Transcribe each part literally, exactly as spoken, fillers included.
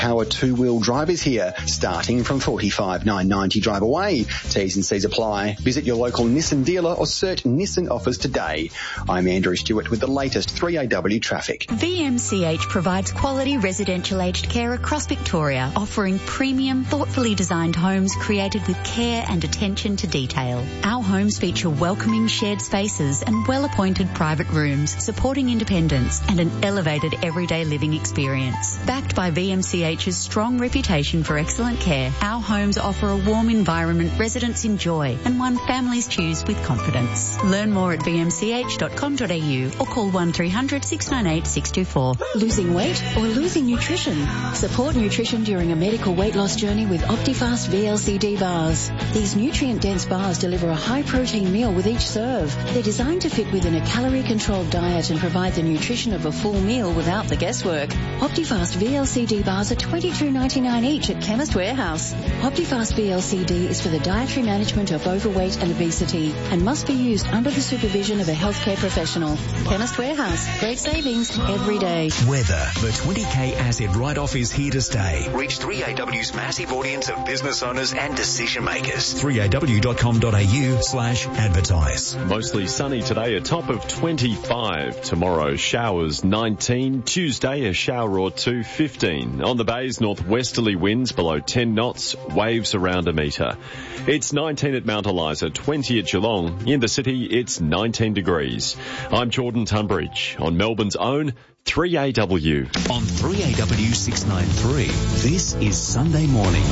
Power two-wheel drive is here, starting from forty-five thousand nine hundred ninety drive away. T's and C's apply. Visit your local Nissan dealer or search Nissan offers today. I'm Andrew Stewart with the latest three A W traffic. V M C H provides quality residential aged care across Victoria, offering premium, thoughtfully designed homes created with care and attention to detail. Our homes feature welcoming shared spaces and well-appointed private rooms, supporting independence and an elevated everyday living experience. Backed by V M C H's strong reputation for excellent care, our homes offer a warm environment residents enjoy and one families choose with confidence. Learn more at v m c h dot com dot a u or call one three hundred six nine eight six two four. Losing weight or losing nutrition? Support nutrition during a medical weight loss journey with Optifast V L C D bars. These nutrient-dense bars deliver a high-protein meal with each serve. They're designed to fit within a calorie-controlled diet and provide the nutrition of a full meal without the guesswork. Optifast V L C D bars are twenty-two ninety-nine each at Chemist Warehouse. Optifast V L C D is for the dietary management of overweight and obesity and must be used under the supervision of a healthcare professional. Chemist Warehouse. Great savings every day. Weather. The twenty K asset write-off is here to stay. Reach three A W's massive audience of business owners and decision makers. three a w dot com dot a u slash advertise. Mostly sunny today, a top of twenty-five. Tomorrow, showers nineteen. Tuesday, a shower or two, fifteen. On the bays, northwesterly winds below ten knots, waves around a metre. It's nineteen at Mount Eliza, twenty at Geelong. In the city, it's nineteen degrees. I'm Jordan Tunbridge on Melbourne's own three A W. On three A W six ninety-three, this is Sunday Morning.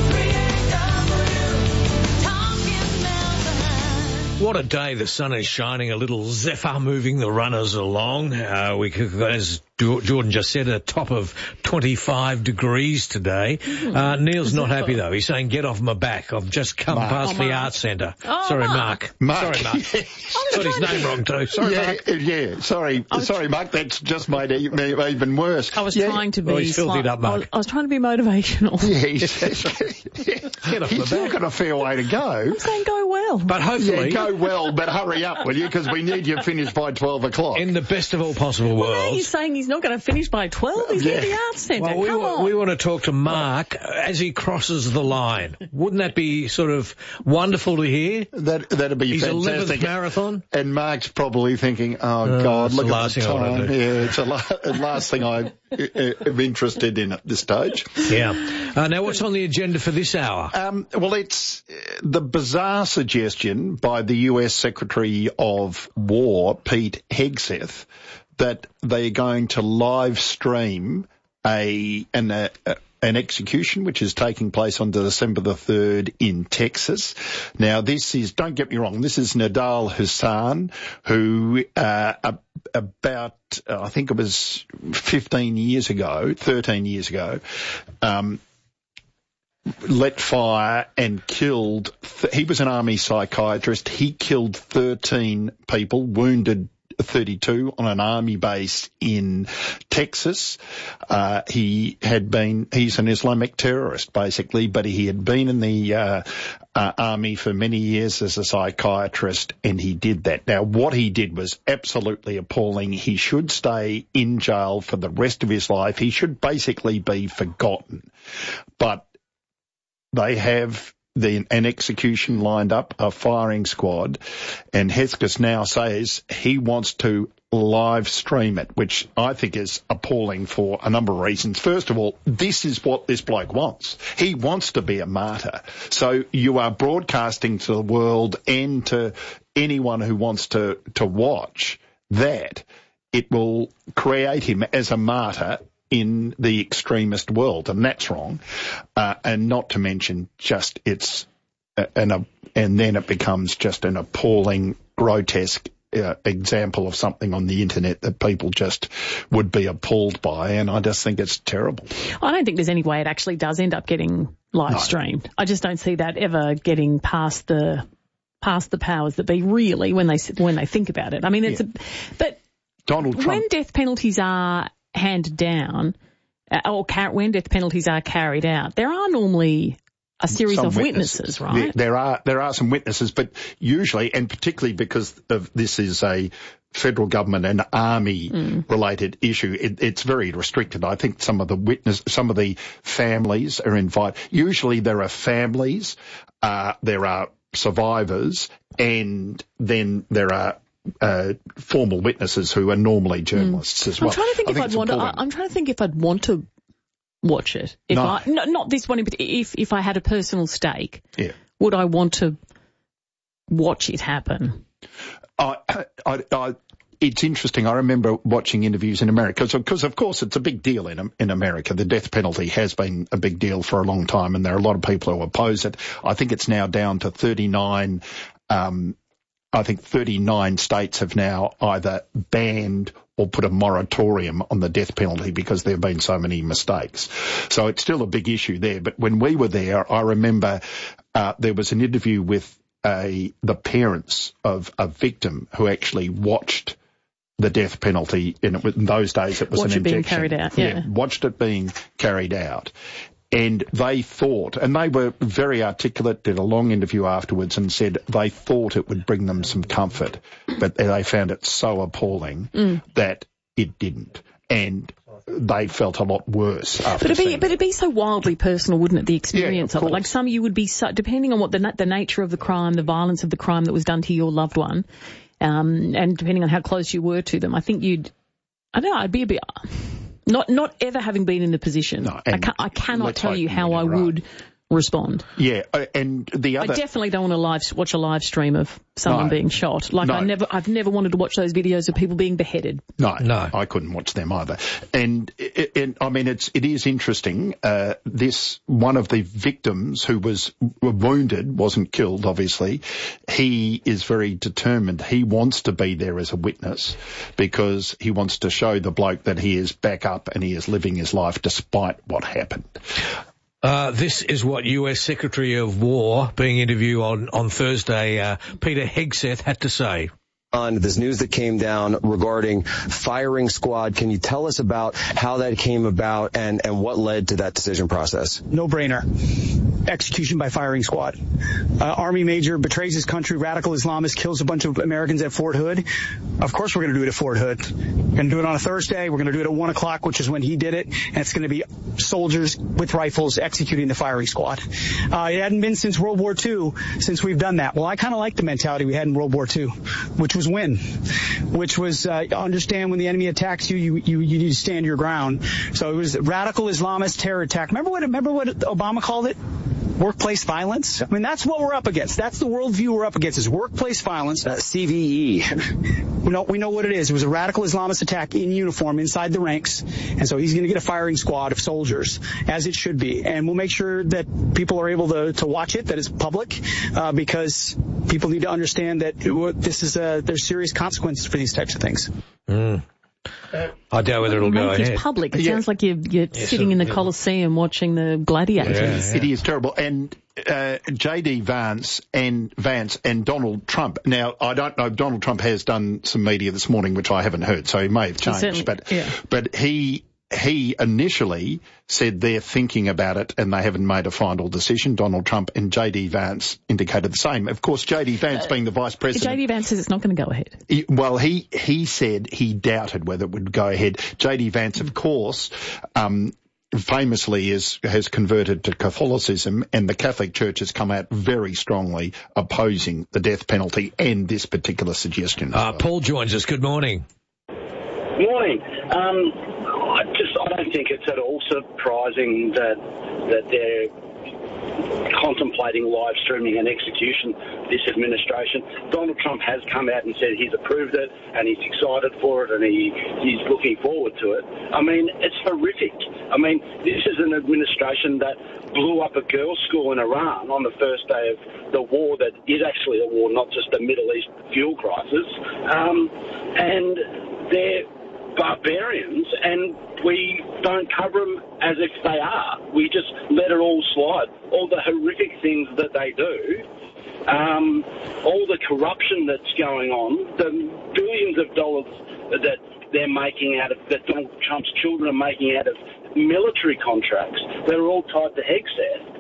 What a day. The sun is shining, a little zephyr moving the runners along. Uh, we could, as Jordan just said, a top of twenty-five degrees today. Uh, Neil's not happy though. He's saying, get off my back. I've just come Mark. past Oh, the Mark. Arts Centre. Oh, Sorry, Mark. Mark. Mark. Sorry, Mark. Got his name wrong too. Sorry, yeah, Mark. Yeah, sorry. Sorry, Mark. That's just made it me even worse. I was yeah. trying to be... Oh, he's filled it up, Mark. I was, I was trying to be motivational. Yeah, he's, Get off he's my still back. got a fair way to go. I'm saying go well. But Yeah, hopefully, go well, but hurry up, will you? Because we need you finished by twelve o'clock. in the best of all possible Well, now worlds. he's saying he's not going to finish by twelve. He's Yeah. at the Arts Centre. Well, we, Come wa- on. we want to talk to Mark as he crosses the line. Wouldn't that be sort of wonderful to hear? That, that'd be His eleventh fantastic. marathon. And Mark's probably thinking, oh, Uh, God, it's look the at last the thing I wanna time. do. Yeah, it's the la- the last thing I uh, am interested in at this stage. Yeah. Uh, now, what's on the agenda for this hour? Um, well, it's uh, the bizarre suggestion by the U S Secretary of War, Pete Hegseth, that they're going to live stream a an, a, an execution which is taking place on December the third in Texas. Now, this is, don't get me wrong, this is Nidal Hassan, who uh, a- about, uh, I think it was fifteen years ago, thirteen years ago, um, let fire and killed, th- he was an army psychiatrist, he killed thirteen people, wounded thirty-two on an army base in Texas. Uh, he had been, he's an Islamic terrorist basically, but he had been in the uh, uh, army for many years as a psychiatrist, and he did that. Now, what he did was absolutely appalling. He should stay in jail for the rest of his life. He should basically be forgotten. But they have the, an execution lined up, a firing squad, and Hesketh now says he wants to live stream it, which I think is appalling for a number of reasons. First of all, this is what this bloke wants. He wants to be a martyr. So you are broadcasting to the world and to anyone who wants to, to watch that. It will create him as a martyr in the extremist world, and that's wrong. Uh, and not to mention just it's uh, an, uh, and then it becomes just an appalling, grotesque uh, example of something on the internet that people just would be appalled by, and I just think it's terrible. I don't think there's any way it actually does end up getting live No. streamed. I just don't see that ever getting past the past the powers that be, really, when they when they think about it. I mean, it's Yeah. a, but Donald Trump. when death penalties are handed down, uh, or car- when death penalties are carried out, there are normally a series some of witnesses, witnesses, right? There, there are there are some witnesses, but usually, and particularly because of this is a federal government and army mm. related issue, it, it's very restricted. I think some of the witness, some of the families are invited. Usually there are families, uh, there are survivors, and then there are uh, formal witnesses who are normally journalists mm. as well. I'm trying to think I if think I'd want to, I'm trying to think if I'd want to watch it. If no. I, no, not this one, but if, if I had a personal stake, yeah. would I want to watch it happen? I, I, I, it's interesting. I remember watching interviews in America because, of course, it's a big deal in in America. The death penalty has been a big deal for a long time, and there are a lot of people who oppose it. I think it's now down to thirty-nine. Um, I think thirty-nine states have now either banned or put a moratorium on the death penalty because there have been so many mistakes. So it's still a big issue there. But when we were there, I remember uh, there was an interview with a the parents of a victim who actually watched the death penalty. In, it, in those days, it was Watch an it being injection. carried out, yeah. yeah. Watched it being carried out. And they thought, and they were very articulate, did a long interview afterwards and said they thought it would bring them some comfort, but they found it so appalling mm. that it didn't. And they felt a lot worse after But it'd be, seeing but it'd be so wildly personal, wouldn't it, the experience yeah, of, of it? Like some you would be, so, depending on what the, the nature of the crime, the violence of the crime that was done to your loved one, um, and depending on how close you were to them, I think you'd, I don't know, I'd be a bit... Not not ever having been in the position. No, I, ca- I cannot tell you how I right. would respond. Yeah, and the other... I definitely don't want to live watch a live stream of someone no, being shot. Like, no. I never, I've never wanted to watch those videos of people being beheaded. No, no, I couldn't watch them either. And, and I mean, it's, it is interesting. Uh, this, one of the victims who was wounded, wasn't killed, obviously, he is very determined. He wants to be there as a witness because he wants to show the bloke that he is back up and he is living his life despite what happened. Uh, this is what U S Secretary of War, being interviewed on, on Thursday, uh, Peter Hegseth had to say. On this news that came down regarding firing squad, can you tell us about how that came about and, and what led to that decision process? No brainer. Execution by firing squad. Uh, Army major betrays his country, radical Islamist, kills a bunch of Americans at Fort Hood. Of course we're going to do it at Fort Hood. We're going to do it on a Thursday. We're going to do it at one o'clock, which is when he did it. And it's going to be soldiers with rifles executing the firing squad. Uh, it hadn't been since World War Two since we've done that. Well, I kind of like the mentality we had in World War Two, which was win, which was uh, understand when the enemy attacks you, you, you, you need to stand your ground. So it was radical Islamist terror attack. Remember what, remember what Obama called it? Workplace violence? I mean, that's what we're up against. That's the worldview we're up against, is workplace violence. Uh, C V E. We know, we know what it is. It was a radical Islamist attack in uniform inside the ranks. And so he's going to get a firing squad of soldiers, as it should be. And we'll make sure that people are able to, to watch it, that it's public, uh, because people need to understand that this is a, there's serious consequences for these types of things. Mm. I doubt whether it'll Make go it ahead. public. It Yeah. sounds like you're, you're Yeah, sitting so, in the yeah. Colosseum watching the gladiators. Yeah. It is terrible. And uh, J D Vance and Vance and Donald Trump. Now, I don't know. Donald Trump has done some media this morning, which I haven't heard, so he may have changed. But yeah. but he he initially said they're thinking about it and they haven't made a final decision. Donald Trump and J D Vance indicated the same. Of course, J D Vance uh, being the vice president. J D Vance says it's not going to go ahead. He, well, he he said he doubted whether it would go ahead. J D Vance, of course, um, famously is, has converted to Catholicism, and the Catholic Church has come out very strongly opposing the death penalty and this particular suggestion. Uh, Paul joins us. Good morning. Morning. Um, I just I don't think it's at all surprising that that they're contemplating live streaming an execution, this administration. Donald Trump has come out and said he's approved it and he's excited for it and he, he's looking forward to it. I mean, it's horrific. I mean, this is an administration that blew up a girls' school in Iran on the first day of the war that is actually a war, not just a Middle East fuel crisis. Um, and they're barbarians, and we don't cover them as if they are. We just let it all slide. All the horrific things that they do, um, all the corruption that's going on, the billions of dollars that they're making out of, that Donald Trump's children are making out of military contracts, they're all tied to Hegseth.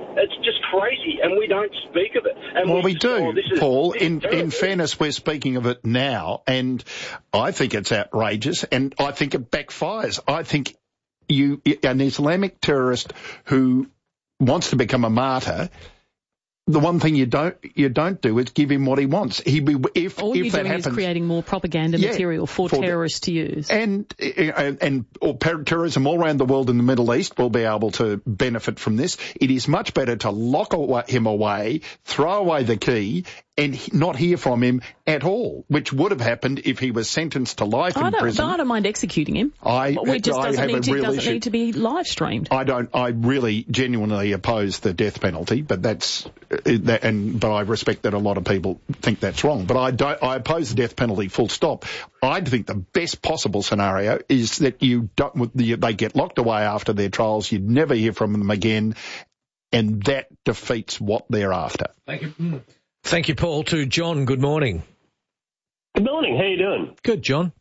It's just crazy, and we don't speak of it. And well, we, we do, oh, this is, Paul. this In, is in fairness, we're speaking of it now, and I think it's outrageous, and I think it backfires. I think you, an Islamic terrorist who wants to become a martyr, the one thing you don't you don't do is give him what he wants. He be, if All if you're that doing happens, is creating more propaganda yeah, material for, for terrorists the, to use. And and, and or terrorism all around the world in the Middle East will be able to benefit from this. It is much better to lock him away, throw away the key, and not hear from him at all, which would have happened if he was sentenced to life I in don't, prison. I don't mind executing him. I, but it just I doesn't, have need a to, real doesn't issue. need to be live streamed. I don't. I really genuinely oppose the death penalty, but that's uh, that, and but I respect that a lot of people think that's wrong. But I don't. I oppose the death penalty. Full stop. I think the best possible scenario is that you don't. They get locked away after their trials. You'd never hear from them again, and that defeats what they're after. Thank you. Thank you, Paul. To John. Good morning. Good morning. How you doing? Good, John.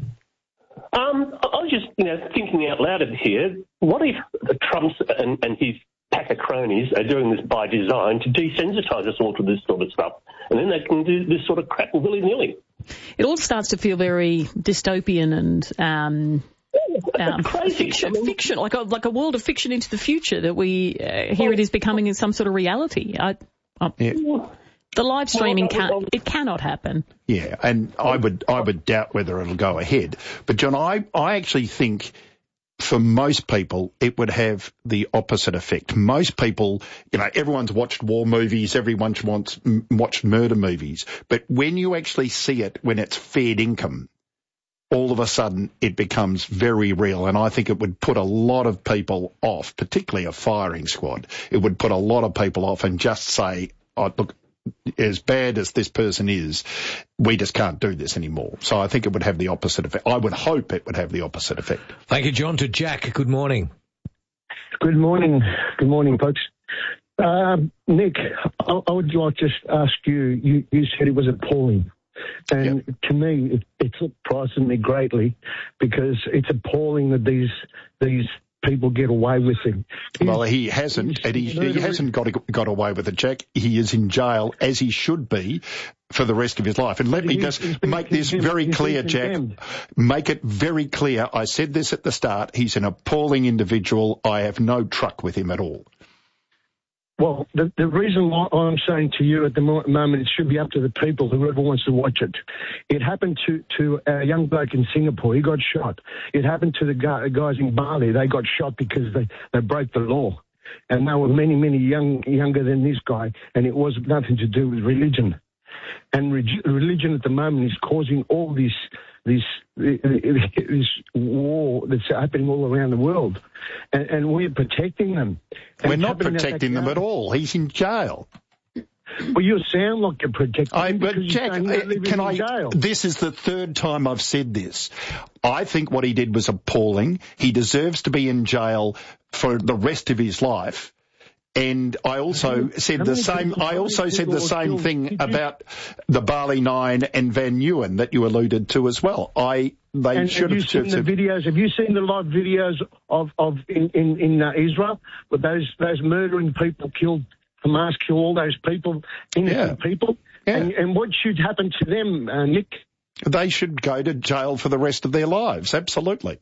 Um, I was just, you know, thinking out loud here. What if Trump and, and his pack of cronies are doing this by design to desensitise us all to this sort of stuff, and then they can do this sort of crap willy-nilly? It all starts to feel very dystopian and um, um, crazy. Fiction, I mean, fiction, like a like a world of fiction into the future that we uh, here it is becoming in some sort of reality. I, I, Yeah. The live streaming can't, it cannot happen. Yeah, and I would I would doubt whether it'll go ahead. But John, I, I actually think for most people it would have the opposite effect. Most people, you know, everyone's watched war movies, everyone's wants, m- watched murder movies, but when you actually see it, when it's fed income, all of a sudden it becomes very real, and I think it would put a lot of people off, particularly a firing squad. It would put a lot of people off and just say, oh, look, as bad as this person is, we just can't do this anymore. So I think it would have the opposite effect. I would hope it would have the opposite effect. Thank you, John. To Jack, good morning. Good morning. Good morning, folks. Um, Nick, I, I would like to ask you, you, you said it was appalling. And yep. to me, it, it surprises me greatly because it's appalling that these these people get away with it. Well, he hasn't, and he, he hasn't got got away with it, Jack. He is in jail, as he should be, for the rest of his life. And let me just make this very clear, Jack. Make it very clear. I said this at the start. He's an appalling individual. I have no truck with him at all. Well, the, the reason why I'm saying to you at the moment, it should be up to the people, whoever wants to watch it. It happened to, to a young bloke in Singapore. He got shot. It happened to the guys in Bali. They got shot because they, they broke the law. And they were many, many young, younger than this guy, and it was nothing to do with religion. And re- religion at the moment is causing all this, this, this war that's happening all around the world. And, and we're protecting them. And we're not protecting them at all. He's in jail. Well, you sound like you're protecting I, him but because Jack, you're saying can in I? jail. This is the third time I've said this. I think what he did was appalling. He deserves to be in jail for the rest of his life. And I also said the same. I also said the same thing about the Bali Nine and Van Nguyen that you alluded to as well. I they and should have you have seen the videos? Have you seen the live videos of of in in, in uh, Israel with those those murdering people killed? Hamas kill all those people, innocent yeah. people, yeah. and and what should happen to them, uh, Nick? They should go to jail for the rest of their lives. Absolutely.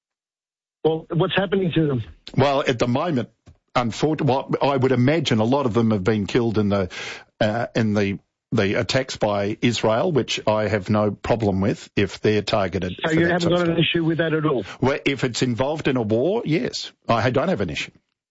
Well, what's happening to them? Well, at the moment. Unfortunately, well, I would imagine a lot of them have been killed in the uh, in the the attacks by Israel, which I have no problem with if they're targeted. So you haven't got an issue with that at all? Well, if it's involved in a war, yes, I don't have an issue.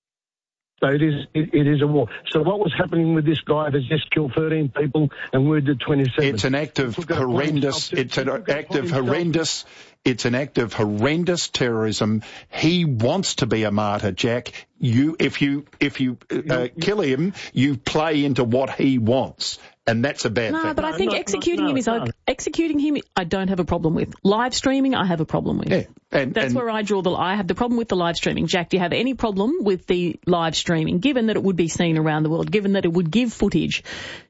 So it is it, it is a war. So what was happening with this guy that's just killed thirteen people and wounded twenty-seven? It's an act of horrendous. It's an act of horrendous. It's an act of horrendous terrorism. He wants to be a martyr, Jack. You, if you, if you uh, kill him, you play into what he wants, and that's a bad no, thing. No, but I think no, executing no, him is no. okay. Executing him, I don't have a problem with. Live streaming, I have a problem with. Yeah, and that's and, where I draw the. I have the problem with the live streaming. Jack, do you have any problem with the live streaming? Given that it would be seen around the world, given that it would give footage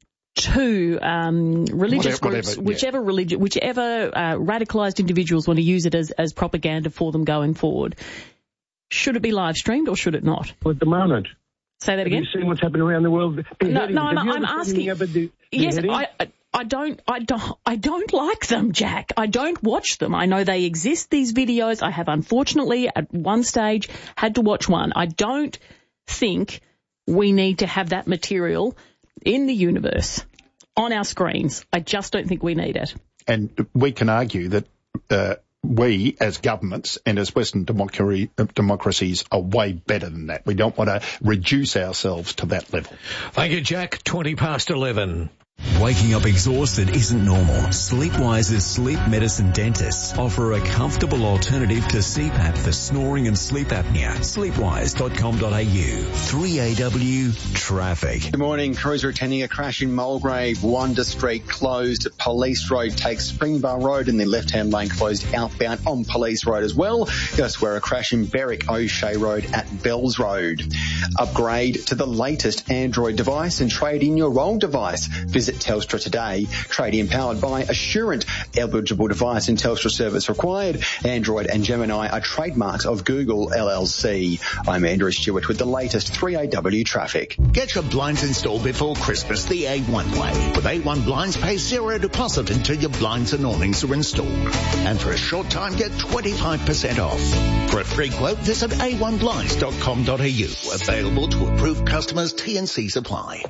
to um, religious whatever, groups, whatever, yeah. whichever religion, whichever uh, radicalised individuals want to use it as, as propaganda for them going forward. Should it be live streamed or should it not? At the moment. Say that again. Have you seen what's happening around the world? No, Beheadings. no, I'm, Have you I'm ever seen asking. anything about the Yes, beheadings? I, I don't, I don't, I don't like them, Jack. I don't watch them. I know they exist, these videos. I have unfortunately at one stage had to watch one. I don't think we need to have that material in the universe on our screens. I just don't think we need it. And we can argue that uh, we, as governments and as Western democracy, democracies, are way better than that. We don't want to reduce ourselves to that level. Thank you, Jack. twenty past eleven. Waking up exhausted isn't normal. Sleepwise's sleep medicine dentists offer a comfortable alternative to C PAP for snoring and sleep apnea. sleepwise dot com dot a u. three A W traffic. Good morning. Crews are attending a crash in Mulgrave. Wanda Street closed. Police Road takes Springbar Road and the left-hand lane closed outbound on Police Road as well. Elsewhere, a crash in Berwick O'Shea Road at Bells Road. Upgrade to the latest Android device and trade in your old device. Visit Telstra today. Trade-in powered by Assurant. Eligible device and Telstra service required. Android and Gemini are trademarks of Google L L C. I'm Andrew Stewart with the latest three A W traffic. Get your blinds installed before Christmas the A one way. With A one Blinds, pay zero deposit until your blinds and awnings are installed. And for a short time, get twenty-five percent off. For a free quote, visit a one blinds dot com dot a u. Available to approved customers, T and C's apply.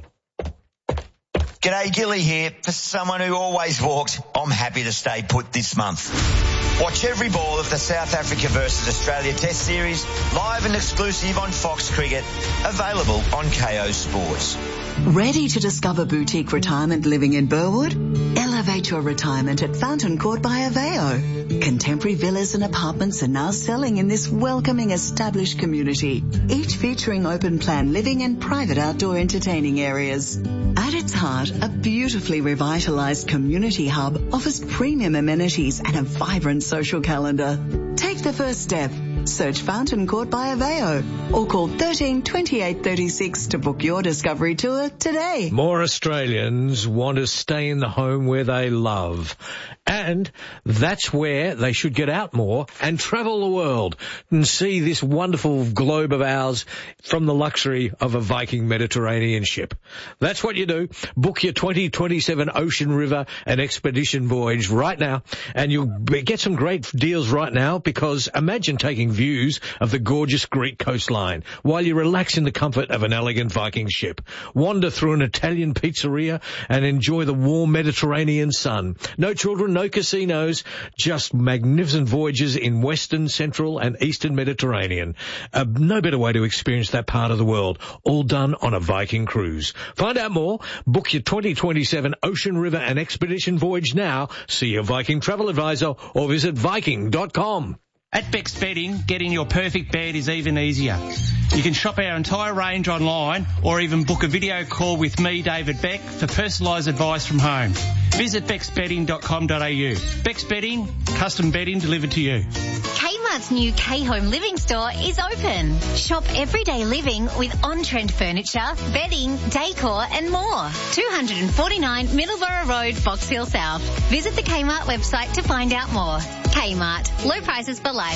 G'day, Gilly here. For someone who always walked, I'm happy to stay put this month. Watch every ball of the South Africa versus Australia Test Series, live and exclusive on Fox Cricket, available on K O Sports. Ready to discover boutique retirement living in Burwood? Elevate your retirement at Fountain Court by Aveo. Contemporary villas and apartments are now selling in this welcoming established community, each featuring open plan living and private outdoor entertaining areas. At its heart, a beautifully revitalized community hub offers premium amenities and a vibrant social calendar. Take the first step. Search Fountain Court by Aveo or call thirteen twenty-eight thirty-six to book your discovery tour today. More Australians want to stay in the home where they love. And that's where they should get out more and travel the world and see this wonderful globe of ours from the luxury of a Viking Mediterranean ship. That's what you do. Book your twenty twenty-seven Ocean River and Expedition voyage right now, and you'll get some great deals right now, because imagine taking views of the gorgeous Greek coastline while you relax in the comfort of an elegant Viking ship. Wander through an Italian pizzeria and enjoy the warm Mediterranean sun. No children, no casinos, just magnificent voyages in Western, Central and Eastern Mediterranean. Uh, no better way to experience that part of the world, all done on a Viking cruise. Find out more. Book your twenty twenty-seven Ocean River and Expedition voyage now. See your Viking travel advisor or visit viking dot com. At Beck's Bedding, getting your perfect bed is even easier. You can shop our entire range online or even book a video call with me, David Beck, for personalised advice from home. Visit becks bedding dot com dot a u. Beck's Bedding, custom bedding delivered to you. Kmart's new K-Home Living store is open. Shop everyday living with on-trend furniture, bedding, decor and more. two forty-nine Middleborough Road, Box Hill South. Visit the Kmart website to find out more. Kmart. Low prices for life.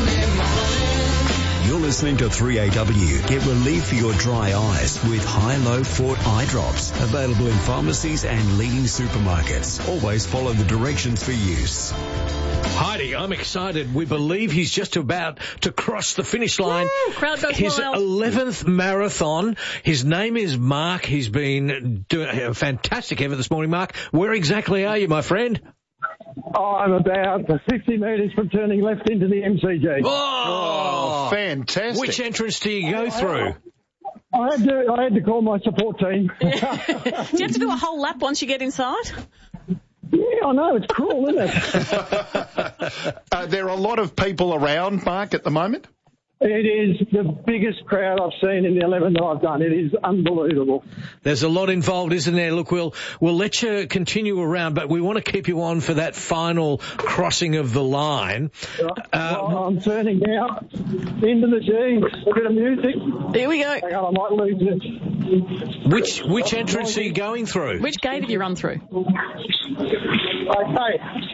You're listening to three A W. Get relief for your dry eyes with High-Low Fort Eye Drops. Available in pharmacies and leading supermarkets. Always follow the directions for use. Heidi, I'm excited. We believe he's just about to cross the finish line. Woo! Crowd goes His wild. eleventh marathon. His name is Mark. He's been doing a fantastic effort this morning. Mark, where exactly are you, my friend? Oh, I'm about fifty metres from turning left into the M C G. Oh, Oh, fantastic. Which entrance do you go through? I had to, I had to call my support team. Do you have to do a whole lap once you get inside? Yeah, I know. It's cruel, isn't it? uh, there are a lot of people around, Mark, at the moment. It is the biggest crowd I've seen in the eleven that I've done. It is unbelievable. There's a lot involved, isn't there? Look, we'll, we'll let you continue around, but we want to keep you on for that final crossing of the line. Right. Uh, well, I'm turning now into the G. A bit of music. There we go. Hang on, I might lose it. Which, which entrance are you going through? Which gate have you run through? Okay.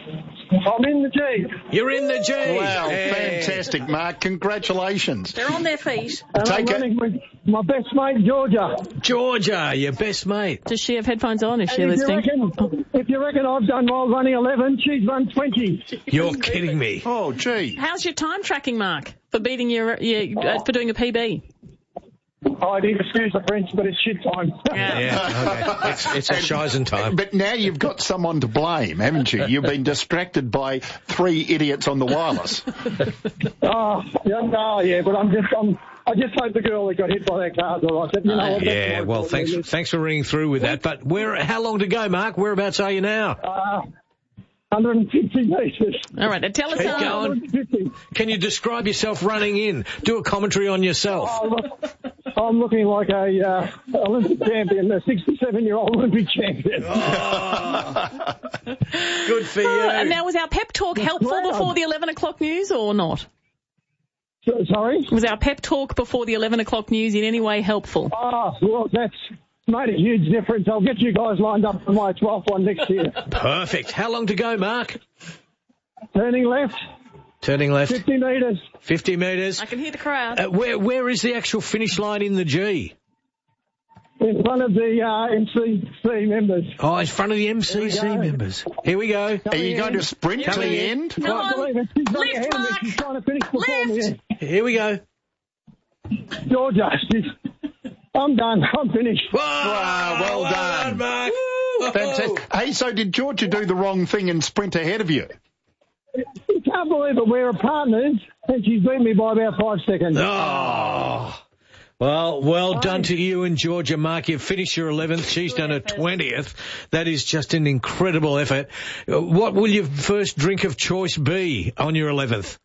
I'm in the G. You're in the G. Wow, Hey. fantastic, Mark. Congratulations. They're on their feet. And Take I'm it. running with my best mate, Georgia. Georgia, your best mate. Does she have headphones on? Is she And if, you listening? reckon, if you reckon I've done well running eleven, she's run twenty. You're kidding me. Oh, gee. How's your time tracking, Mark, for beating your, your uh, for doing a P B? Oh, I didn't excuse the French, but it's shit time. Yeah, okay. It's, it's a shizen time. But now you've got someone to blame, haven't you? You've been distracted by three idiots on the wireless. Oh, yeah, no, yeah, but I'm just, I'm, I just hope the girl that got hit by that car is all right. But, you know, what, that's Yeah, my well, fault, thanks really. thanks for ringing through with that. But where? How long to go, Mark? Whereabouts are you now? Uh, one hundred fifty metres. All right, now tell us Keep how. going. one hundred fifty. Can you describe yourself running in? Do a commentary on yourself. Oh, look, I'm looking like a uh, Olympic champion, a sixty-seven-year-old Olympic champion. Oh. Good for you. Uh, and now, was our pep talk helpful proud. before the eleven o'clock news or not? So- Sorry? Was our pep talk before the eleven o'clock news in any way helpful? Oh, well, that's made a huge difference. I'll get you guys lined up for my twelfth one next year. Perfect. How long to go, Mark? Turning left, Turning left. fifty metres. fifty metres. I can hear the crowd. Uh, where Where is the actual finish line in the G? In front of the uh, M C C members. Oh, in front of the M C C Here we go. members. Here we go. Are you going to sprint to Coming the in. end? Come Can't on. believe it. She's running Lift, ahead of me. Mark. She's trying to finish before me. Here we go. Georgia, she's, I'm done. I'm finished. Wow, well done. Mark. Fantastic. Hey, so did Georgia do the wrong thing and sprint ahead of you? You can't believe it. We're partners, and she's beat me by about five seconds. Oh. Well, well done to you and Georgia, Mark. You've finished your eleventh. She's done her twentieth. That is just an incredible effort. Uh, What will your first drink of choice be on your eleventh?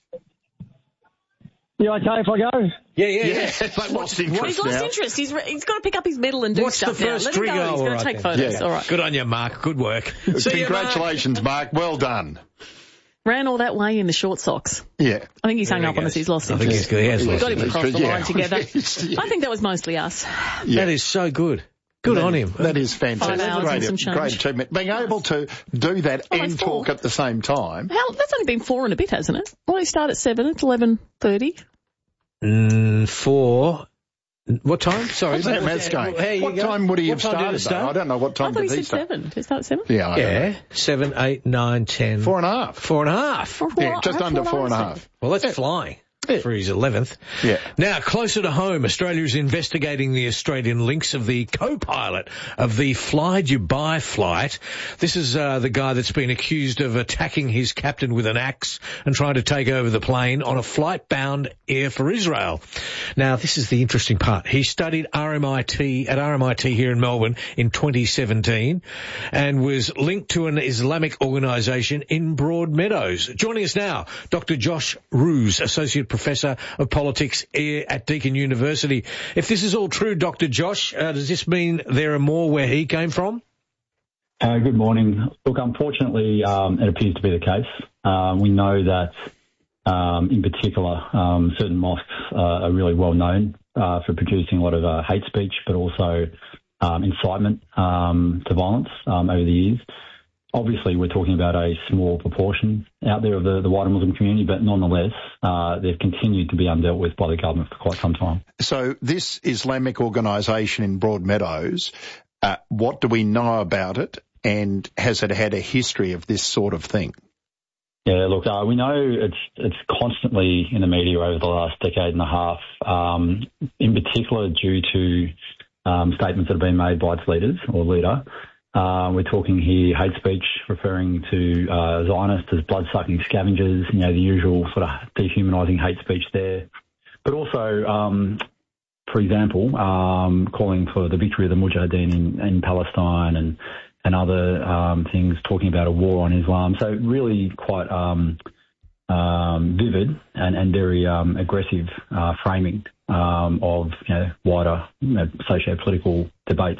You okay if I go? Yeah, yeah, yeah. Yes, But what's, He's what's, lost interest. He's, re- he's got to pick up his medal and do what's the stuff now. first Let him drink? go. Oh, He's all going right to take then. photos. Yeah. All right. Good on you, Mark. Good work. See you, Mark. Congratulations, Mark. Well done. Ran all that way in the short socks. Yeah. I think he's hung There up he on us. goes. He's lost I think interest. he's good. He has We lost got him interest. across the Yeah. line together. Yeah. I think that was mostly us. That is so good. Good on him. That is fantastic. Five hours Great, and some change. great achievement. Being able to do that Oh, and it's four. talk at the same time. How, that's only been four and a bit, hasn't it? Well, we start at seven. It's eleven thirty. Mm, four. What time? Sorry. How's that maths going? Hey, you What go. time would he What have time did started, it though? I don't know what I time thought did he he said start. seven. Did he start at seven? Yeah, I don't know. Yeah. Seven, eight, nine, ten. Four and a half. Four and a half. Yeah, just under four and a half. Well, that's flying. For his eleventh. Yeah. Now, closer to home, Australia is investigating the Australian links of the co-pilot of the Fly Dubai flight. This is uh, the guy that's been accused of attacking his captain with an axe and trying to take over the plane on a flight bound air for Israel. Now, this is the interesting part. He studied R M I T at R M I T here in Melbourne in twenty seventeen and was linked to an Islamic organisation in Broadmeadows. Joining us now, Doctor Josh Roos, Associate Professor of Politics at Deakin University. If this is all true, Doctor Josh, uh, does this mean there are more where he came from? Uh, good morning. Look, unfortunately, um, it appears to be the case. Uh, we know that, um, in particular, um, certain mosques uh, are really well known uh, for producing a lot of uh, hate speech, but also um, incitement um, to violence um, over the years. Obviously, we're talking about a small proportion out there of the, the wider Muslim community, but nonetheless, uh, they've continued to be undealt with by the government for quite some time. So this Islamic organisation in Broadmeadows, uh, what do we know about it, and has it had a history of this sort of thing? Yeah, look, uh, we know it's it's constantly in the media over the last decade and a half, um, in particular due to um, statements that have been made by its leaders or leader. Uh, we're talking here hate speech, referring to uh, Zionists as blood-sucking scavengers, you know, the usual sort of dehumanising hate speech there. But also, um, for example, um, calling for the victory of the Mujahideen in, in Palestine and, and other um, things, talking about a war on Islam. So really quite um, um, vivid and, and very um, aggressive uh, framing um, of you know, wider you know, socio-political debates.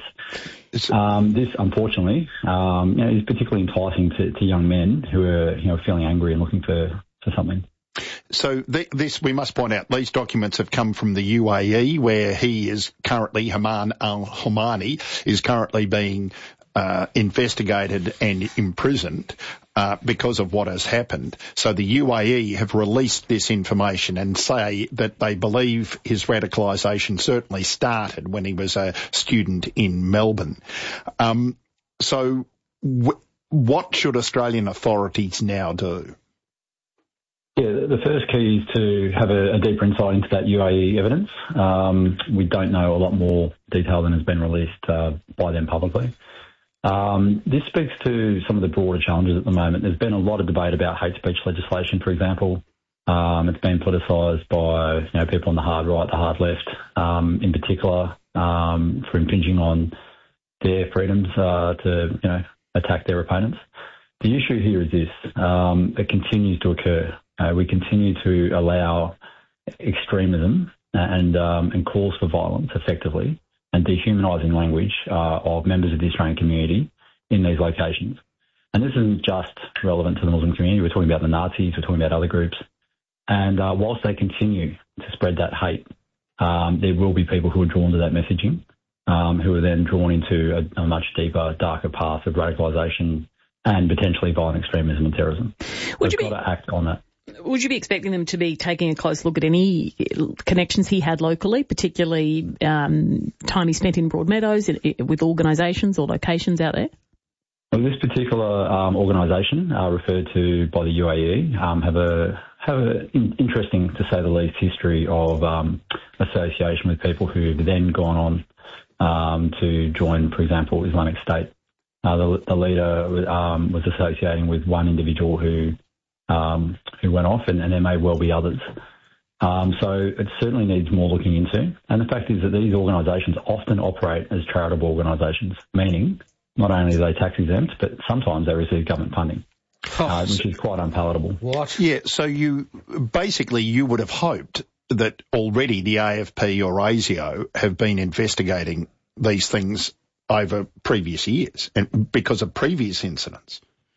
Um, this, unfortunately, um, you know, is particularly enticing to, to young men who are, you know, feeling angry and looking for, for something. So th- this, we must point out, these documents have come from the U A E, where he is currently, Haman al-Homani, is currently being uh, investigated and imprisoned uh, because of what has happened. So the U A E have released this information and say that they believe his radicalisation certainly started when he was a student in Melbourne. Um, so w- what should Australian authorities now do? Yeah, the first key is to have a, a deeper insight into that U A E evidence. Um, we don't know a lot more detail than has been released uh, by them publicly. Um, this speaks to some of the broader challenges at the moment. There's been a lot of debate about hate speech legislation, for example. Um, it's been politicised by you know people on the hard right, the hard left, um, in particular, um, for impinging on their freedoms uh, to you know attack their opponents. The issue here is this: um, it continues to occur. Uh, we continue to allow extremism and um, and calls for violence effectively and dehumanising language uh, of members of the Australian community in these locations. And this isn't just relevant to the Muslim community. We're talking about the Nazis. We're talking about other groups. And uh, whilst they continue to spread that hate, um, there will be people who are drawn to that messaging, um, who are then drawn into a, a much deeper, darker path of radicalisation and potentially violent extremism and terrorism. Would We've you got be- to act on that. Would you be expecting them to be taking a close look at any connections he had locally, particularly um, time he spent in Broadmeadows in, with organisations or locations out there? Well, this particular um, organisation, uh, referred to by the U A E, um, have a have an in, interesting, to say the least, history of um, association with people who've then gone on um, to join, for example, Islamic State. Uh, the, the leader um, was associating with one individual who um, who went off, and, and there may well be others. Um, so it certainly needs more looking into. And the fact is that these organisations often operate as charitable organisations, meaning not only are they tax exempt, but sometimes they receive government funding, Oh, uh, which is quite unpalatable. What? Yeah, so you basically you would have hoped that already the A F P or ASIO have been investigating these things over previous years and because of previous incidents.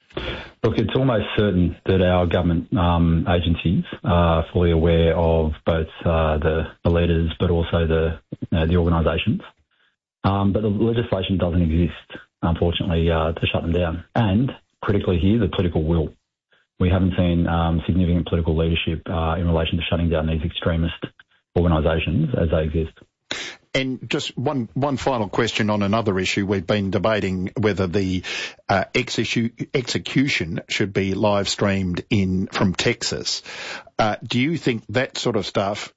Look, it's almost certain that our government um, agencies are fully aware of both uh, the, the leaders but also the you know, the organisations. Um, but the legislation doesn't exist, unfortunately, uh, to shut them down. And critically here, the political will. We haven't seen um, significant political leadership uh, in relation to shutting down these extremist organisations as they exist. And just one one final question on another issue. We've been debating whether the uh, execu- execution should be live streamed in from Texas. Uh, do you think that sort of stuff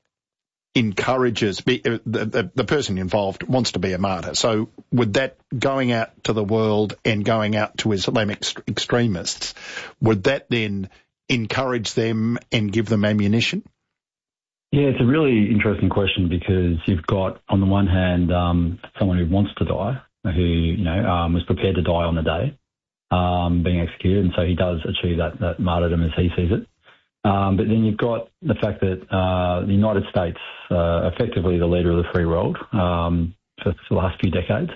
encourages be, uh, the, the the person involved wants to be a martyr? So would that going out to the world and going out to Islamic extremists, would that then encourage them and give them ammunition? Yeah, it's a really interesting question because you've got, on the one hand, um, someone who wants to die, who, you know, um, was prepared to die on the day, um, being executed, and so he does achieve that, that martyrdom as he sees it. Um, but then you've got the fact that uh, the United States, uh, effectively the leader of the free world um, for, for the last few decades,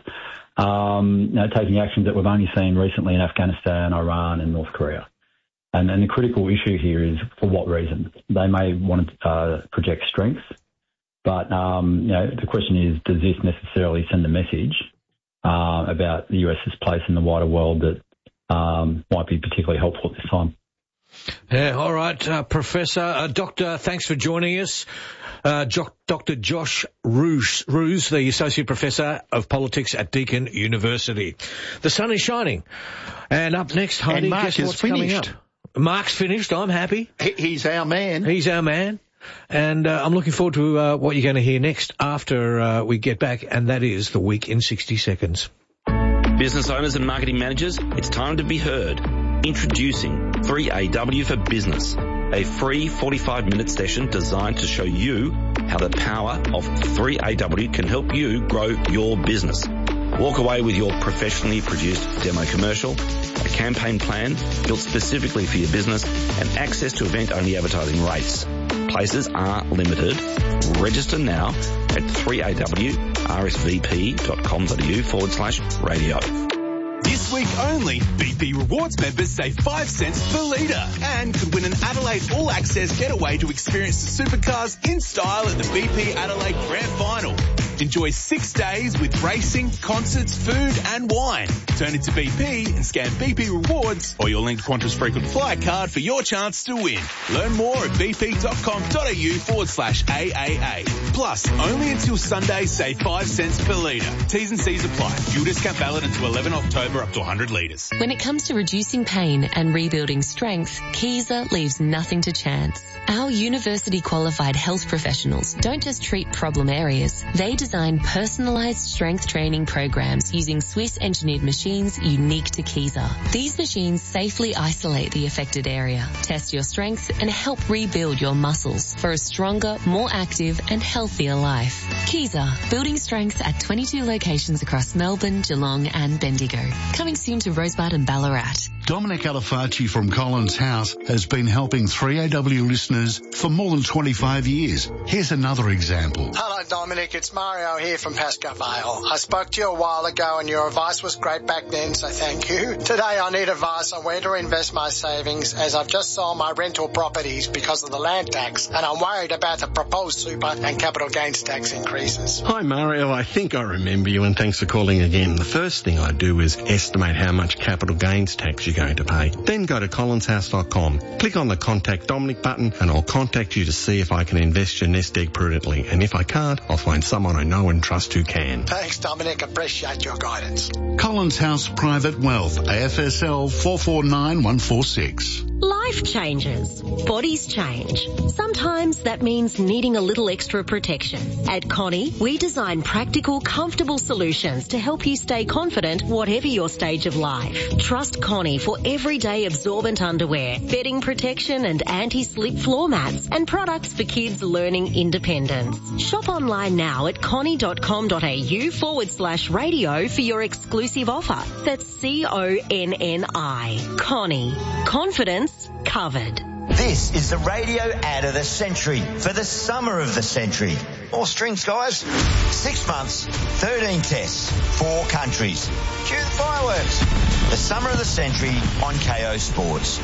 um, you know, taking actions that we've only seen recently in Afghanistan, Iran and North Korea. And, and the critical issue here is for what reason? They may want to uh, project strength, but um, you know, the question is, does this necessarily send a message uh, about the US's place in the wider world that um, might be particularly helpful at this time? Yeah, all right, uh, Professor. Uh, Doctor, thanks for joining us. Uh, jo- Doctor Josh Roos, Roos, the Associate Professor of Politics at Deakin University. The sun is shining. And up next, Heidi, and Mark guess is what's finished. coming up? Mark's finished. I'm happy. He's our man. He's our man. And uh, I'm looking forward to uh, what you're going to hear next after uh, we get back, and that is the Week in sixty seconds. Business owners and marketing managers, it's time to be heard. Introducing three A W for Business, a free forty-five minute session designed to show you how the power of three A W can help you grow your business. Walk away with your professionally produced demo commercial, a campaign plan built specifically for your business, and access to event-only advertising rates. Places are limited. Register now at three A W R S V P dot com dot a u forward slash radio. This week only, B P Rewards members save five cents per litre and could win an Adelaide All Access getaway to experience the supercars in style at the B P Adelaide Grand Final. Enjoy six days with racing, concerts, food and wine. Turn into B P and scan B P Rewards or your linked Qantas frequent flyer card for your chance to win. Learn more at bp.com.au forward slash AAA. Plus, only until Sunday, save five cents per litre. T's and C's apply. Fuel discount valid until eleven October up to one hundred litres. When it comes to reducing pain and rebuilding strength, Kaiser leaves nothing to chance. Our university qualified health professionals don't just treat problem areas. They design personalised strength training programs using Swiss engineered machines unique to Kaiser. These machines safely isolate the affected area, test your strength and help rebuild your muscles for a stronger, more active and healthier life. Kaiser, building strength at twenty-two locations across Melbourne, Geelong and Bendigo. Coming soon to Rosebud and Ballarat. Dominic Alifacci from Collins House has been helping three A W listeners for more than twenty-five years. Here's another example. Hello, Dominic. It's Mario here from Pascoe Vale. I spoke to you a while ago and your advice was great back then, so thank you. Today I need advice on where to invest my savings as I've just sold my rental properties because of the land tax and I'm worried about the proposed super and capital gains tax increases. Hi, Mario. I think I remember you and thanks for calling again. The first thing I do is estimate how much capital gains tax you're going to pay. Then go to collins house dot com. Click on the Contact Dominic button and I'll contact you to see if I can invest your nest egg prudently. And if I can't, I'll find someone I know and trust who can. Thanks, Dominic. Appreciate your guidance. Collins House Private Wealth, A F S L four four nine one four six. Life changes. Bodies change. Sometimes that means needing a little extra protection. At Connie, we design practical, comfortable solutions to help you stay confident whatever your stage of life. Trust Connie for everyday absorbent underwear, bedding protection and anti-slip floor mats, and products for kids learning independence. Shop online now at connie.com.au forward slash radio for your exclusive offer. That's C O N N I. Connie. Confidence covered. This is the radio ad of the century for the summer of the century. More strings, guys. Six months, thirteen tests, four countries. Cue the fireworks. The summer of the century on K O Sports.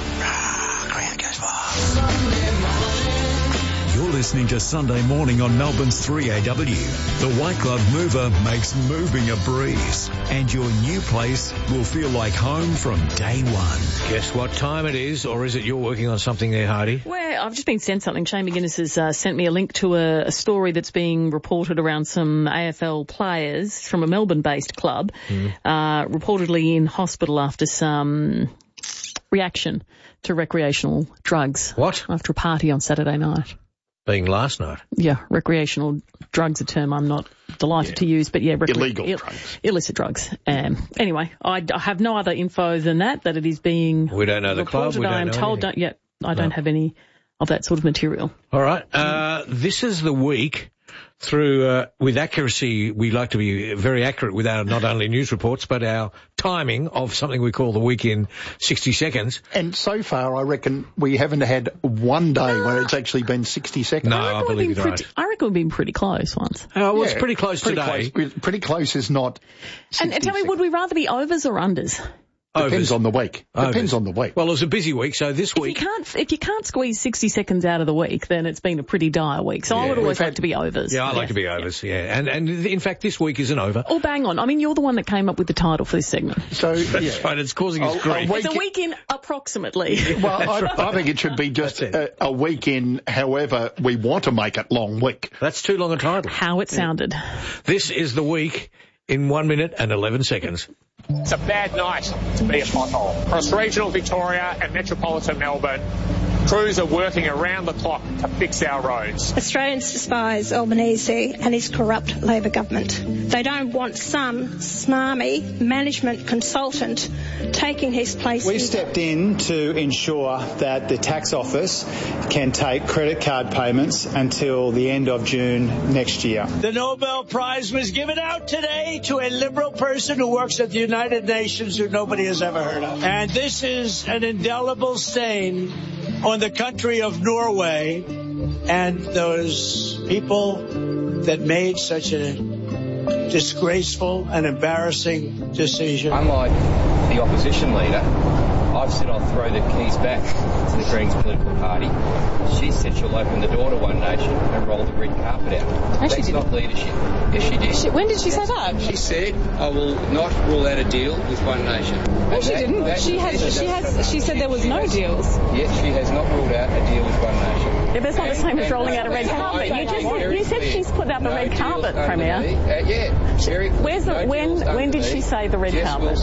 Ground goes far. You're listening to Sunday Morning on Melbourne's three A W. The White Glove Mover makes moving a breeze, and your new place will feel like home from day one. Guess what time it is, or is it you're working on something there, Hardy? Well, I've just been sent something. Shane McGuinness has uh, sent me a link to a, a story that's being reported around some A F L players from a Melbourne-based club, mm. uh, reportedly in hospital after some reaction to recreational drugs. What? After a party on Saturday night. Being last night. Yeah, recreational drugs, a term I'm not delighted yeah. to use, but yeah, recre- illegal Ill- drugs. Illicit drugs. Um, anyway, I, I have no other info than that, that it is being We don't know the reported. club, we don't I am know told, don't, yeah, I don't no. have any of that sort of material. All right. Uh, this is the week through, uh, with accuracy, we like to be very accurate with our not only news reports, but our timing of something we call the week in sixty seconds. And so far, I reckon we haven't had one day no. where it's actually been sixty seconds. No, I, I believe you're pretty, right. I reckon we've been pretty close once. Uh, well, yeah, it's pretty close pretty today. Close. Pretty close is not And, and tell me, would we rather be overs or unders? Depends Overs. on the week. Overs. Depends on the week. Well, it was a busy week, so this if week... You can't, if you can't squeeze sixty seconds out of the week, then it's been a pretty dire week. So yeah. I would always We've like had, to be overs. Yeah, I like yeah. to be overs, yeah. yeah. And and in fact, this week is an over. Oh, bang on. I mean, you're the one that came up with the title for this segment. So, That's yeah. right, it's causing us a, grief. A it's a week in approximately. Well, I, I think it should be just a, a week in however we want to make it long week. That's too long a title. How it sounded. This is the week in one minute and eleven seconds. It's a bad night to be a pothole. Across regional Victoria and metropolitan Melbourne, crews are working around the clock to fix our roads. Australians despise Albanese and his corrupt Labor government. They don't want some smarmy management consultant taking his place. We stepped in to ensure that the tax office can take credit card payments until the end of June next year. The Nobel Prize was given out today to a liberal person who works at the United Nations who nobody has ever heard of. And this is an indelible stain on the country of Norway and those people that made such a disgraceful and embarrassing decision. Unlike the opposition leader, I I've said I'll throw the keys back to the Greens political party. She said she'll open the door to One Nation and roll the red carpet out. No, That's she didn't. not leadership. Yes, she did. She, when did she say that? She said, I will not rule out a deal with One Nation. No, she That- didn't. that- She has. She has. She said there was no deals. Yes, she has not ruled out a deal with One Nation. Yeah, that's not the same as rolling out a red carpet. You just you said she's put out the red carpet, Premier. Uh, yeah, very Where's the when when did she say the red carpet?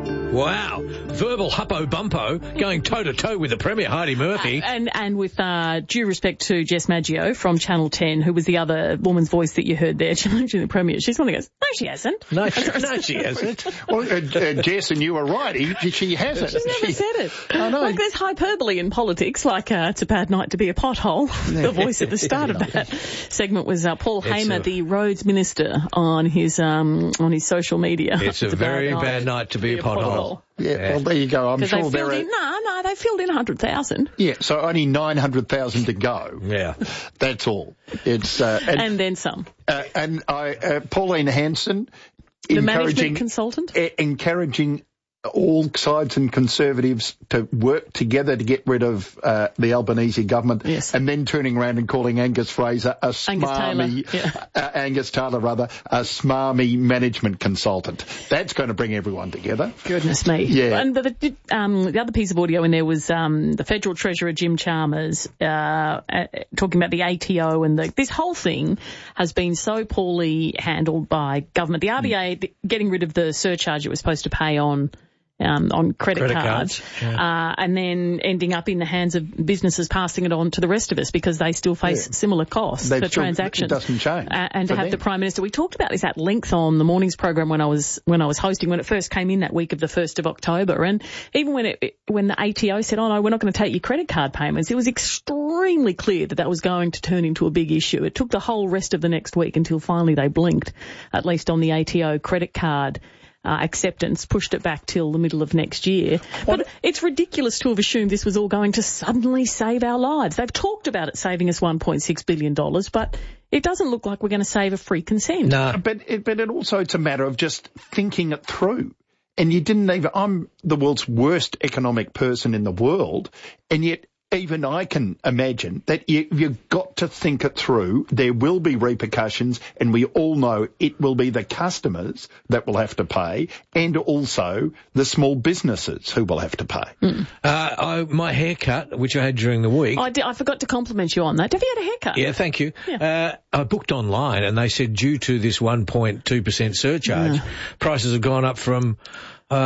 Wow. Verbal huppo bumpo going toe to toe with the Premier, Heidi Murphy. And and with uh, due respect to Jess Maggio from Channel ten, who was the other woman's voice that you heard there challenging the Premier, she's one that goes, no, she hasn't. No, she, no, she hasn't. Well, uh, uh, Jess, and you were right. He, she hasn't. She's never She- said it. I know. Like there's hyperbole in politics, like uh, it's a bad night to be a pothole. The voice at the start of that segment was uh, Paul It's Hamer, a- the roads minister, on his um on his social media. It's a very bad night to be a pothole. Yeah, well, there you go. I'm Because sure they there filled are. in, no, no, they filled in one hundred thousand. Yeah, so only nine hundred thousand to go. Yeah. That's all. It's uh, and, And then some. uh, and I, uh, Pauline Hanson, The encouraging management consultant? e- encouraging all sides and Conservatives to work together to get rid of uh, the Albanese government, yes. and then turning around and calling Angus Fraser a Angus smarmy, Taylor, yeah. uh, Angus Taylor rather, a smarmy management consultant. That's going to bring everyone together. Goodness me. Yeah. And the, the, um, the other piece of audio in there was um, the Federal Treasurer, Jim Chalmers, uh, uh, talking about the A T O, and the, this whole thing has been so poorly handled by government. The R B A mm. getting rid of the surcharge it was supposed to pay on Um, on credit, Credit cards, cards, yeah. uh, and then ending up in the hands of businesses passing it on to the rest of us because they still face Yeah. similar costs They've for still- transactions. It doesn't change. Uh, and to for have them. the Prime Minister, we talked about this at length on the morning's program when I was when I was hosting, when it first came in that week of the first of October, and even when it when the A T O said, "Oh no, we're not going to take your credit card payments," it was extremely clear that that was going to turn into a big issue. It took the whole rest of the next week until finally they blinked, at least on the A T O credit card Uh, acceptance, pushed it back till the middle of next year. But it's ridiculous to have assumed this was all going to suddenly save our lives. They've talked about it saving us one point six billion dollars, but it doesn't look like we're going to save a free consent. No. But it, but it also, it's a matter of just thinking it through. And you didn't even, I'm the world's worst economic person in the world, and yet even I can imagine that you, you've got to think it through. There will be repercussions, and we all know it will be the customers that will have to pay, and also the small businesses who will have to pay. Mm. Uh, I, my haircut, which I had during the week. I, did, I forgot to compliment you on that. Have you had a haircut? Yeah, thank you. Yeah. Uh, I booked online, and they said due to this one point two percent surcharge, Yeah. prices have gone up from uh,